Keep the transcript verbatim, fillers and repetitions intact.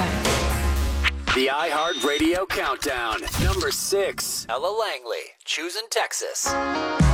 The iHeartRadio Countdown. Number six. Ella Langley, Choosing Texas.